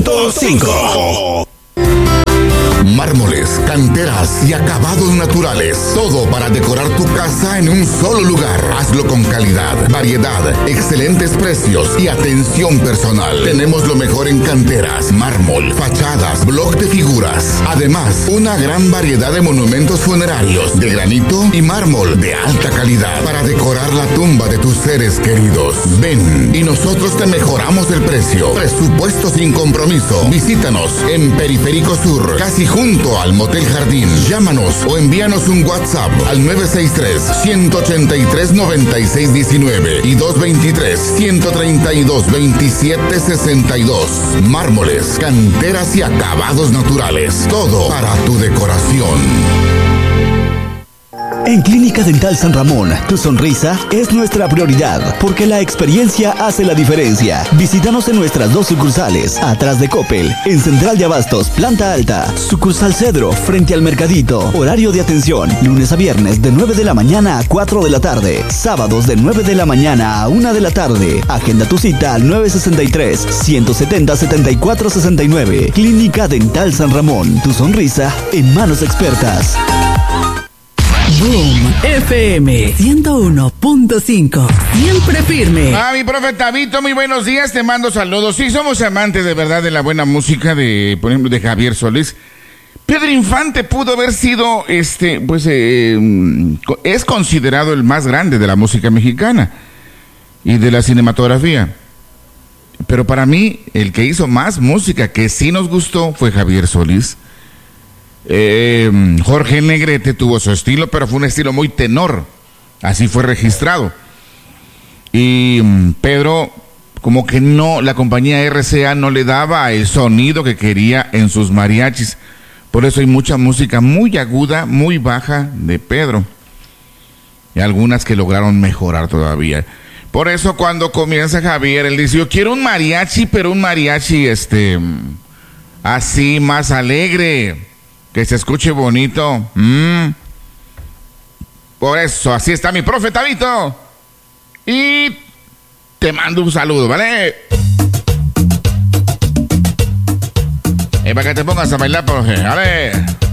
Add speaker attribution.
Speaker 1: 100.5. Mármoles, canteras y acabados naturales. Todo para decorar tu casa en un solo lugar. Hazlo con calidad, variedad, excelentes precios y atención personal. Tenemos lo mejor en canteras, mármol, fachadas, bloc de figuras. Además, una gran variedad de monumentos funerarios de granito y mármol de alta calidad para decorar la tumba de tus seres queridos. Ven y nosotros te mejoramos el precio. Presupuesto sin compromiso. Visítanos en Periférico Sur, casi junto al Motel Jardín. Llámanos o envíanos un WhatsApp al 963-183-9619 y 223-132-2762. Mármoles, canteras y acabados naturales. Todo para tu decoración.
Speaker 2: En Clínica Dental San Ramón, tu sonrisa es nuestra prioridad, porque la experiencia hace la diferencia. Visítanos en nuestras 2 sucursales, atrás de Coppel, en Central de Abastos, planta alta, sucursal Cedro, frente al Mercadito. Horario de atención, lunes a viernes de 9 de la mañana a 4 de la tarde, sábados de 9 de la mañana a 1 de la tarde. Agenda tu cita al 963-170-7469. Clínica Dental San Ramón, tu sonrisa en manos expertas.
Speaker 3: Boom FM 101.5. Siempre firme.
Speaker 4: Mi profe Tabito, muy buenos días, te mando saludos. Sí, somos amantes de verdad de la buena música de, por ejemplo, de Javier Solís. Pedro Infante pudo haber sido, es considerado el más grande de la música mexicana y de la cinematografía. Pero para mí, el que hizo más música que sí nos gustó fue Javier Solís. Jorge Negrete tuvo su estilo, pero fue un estilo muy tenor, así fue registrado. Y Pedro, como que no, la compañía RCA no le daba el sonido que quería en sus mariachis. Por eso hay mucha música muy aguda, muy baja de Pedro, y algunas que lograron mejorar todavía. Por eso cuando comienza Javier, él dice: yo quiero un mariachi, pero un mariachi así más alegre, que se escuche bonito. Por eso, así está mi profe Tabito. Y te mando un saludo, ¿vale? Para que te pongas a bailar, profe, ¿vale?